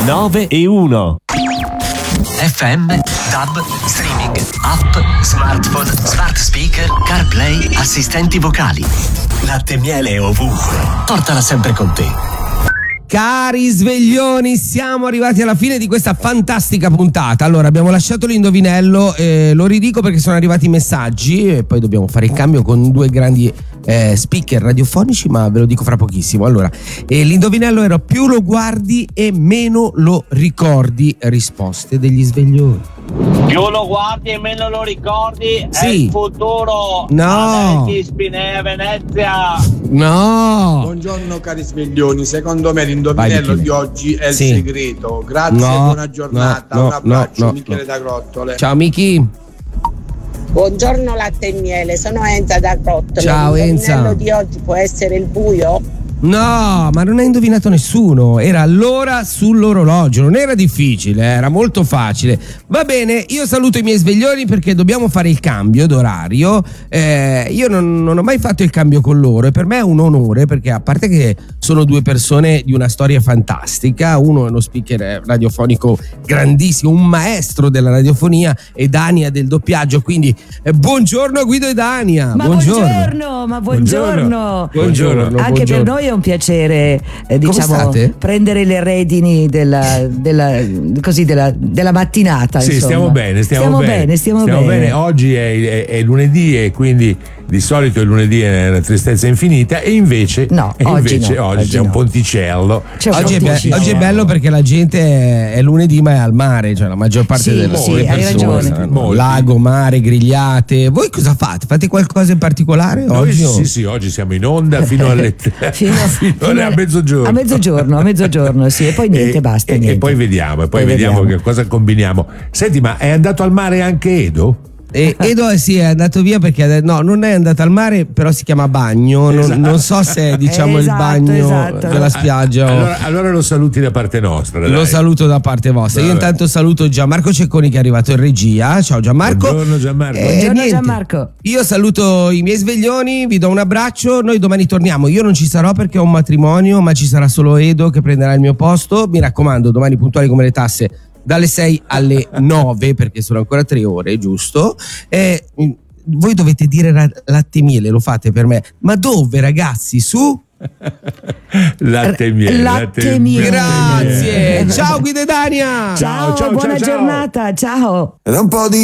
9-1. FM, DAB, streaming, app, smartphone, smart speaker, CarPlay, assistenti vocali. Latte e miele ovunque. Portala sempre con te. Cari sveglioni, siamo arrivati alla fine di questa fantastica puntata. Allora, abbiamo lasciato l'indovinello, lo ridico perché sono arrivati i messaggi e poi dobbiamo fare il cambio con due grandi speaker radiofonici, ma ve lo dico fra pochissimo. Allora, l'indovinello era: più lo guardi e meno lo ricordi. Risposte degli sveglioni. Più lo guardi e meno lo ricordi, sì. È il futuro. No. Spinea, Venezia. No. Buongiorno cari sveglioni, secondo me l'indovinello di oggi è il segreto. Grazie, buona giornata, un abbraccio, Michele da Grottole. Ciao Miki. Buongiorno latte e miele, sono Enza da Grottole. Ciao Enza. L'indovinello di oggi può essere il buio? No, ma non ha indovinato nessuno. Era l'ora sull'orologio. Non era difficile, era molto facile. Va bene, io saluto i miei sveglioni perché dobbiamo fare il cambio d'orario. Io non ho mai fatto il cambio con loro e per me è un onore, perché a parte che sono due persone di una storia fantastica, uno è uno speaker radiofonico grandissimo, un maestro della radiofonia, e Dania del doppiaggio. Quindi buongiorno Guido e Dania. Ma buongiorno. Buongiorno. Anche per noi è un piacere, diciamo, prendere le redini della mattinata. Sì, insomma. stiamo bene. Oggi è lunedì e quindi di solito il lunedì è una tristezza infinita, e invece oggi c'è un ponticello. Oggi è bello perché la gente è lunedì ma è al mare, cioè la maggior parte delle persone. Hai ragione. Lago, mare, grigliate. Voi cosa fate? Fate qualcosa in particolare oggi? Sì, oggi siamo in onda fino a mezzogiorno. Sì, e poi niente, basta. E poi vediamo che cosa combiniamo. Senti, ma è andato al mare anche Edo? Edo è andato via perché non è andato al mare, però si chiama bagno. Non so se è il bagno della spiaggia. Allora lo saluti da parte nostra. Dai. Lo saluto da parte vostra. Io intanto saluto Gianmarco Cecconi che è arrivato in regia. Ciao Gianmarco. Buongiorno Gianmarco. Buongiorno Gianmarco. Io saluto i miei sveglioni, vi do un abbraccio. Noi domani torniamo. Io non ci sarò perché ho un matrimonio, ma ci sarà solo Edo che prenderà il mio posto. Mi raccomando, domani puntuali come le tasse, dalle 6 alle 9, perché sono ancora 3 ore, giusto? Voi dovete dire latte e miele, lo fate per me. Ma dove, ragazzi? Su? Latte e miele. Grazie. Ciao Guido e Dania. Ciao, buona giornata. Ciao. Ed un po' di